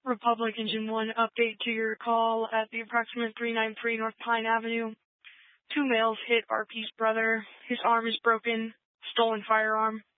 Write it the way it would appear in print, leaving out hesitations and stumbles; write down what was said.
Republic Engine 1, update to your call at the approximate 393 North Pine Avenue. 2 males hit RP's brother. His arm is broken. Stolen firearm.